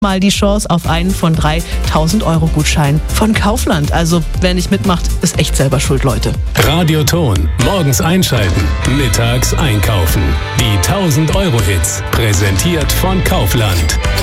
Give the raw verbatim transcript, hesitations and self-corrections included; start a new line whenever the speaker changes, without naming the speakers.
mal die Chance auf einen von drei tausend Euro Gutschein von Kaufland. Also wer nicht mitmacht, ist echt selber schuld, Leute.
Radioton. Morgens einschalten, mittags einkaufen. Die tausend Euro Hits. Präsentiert von Kaufland.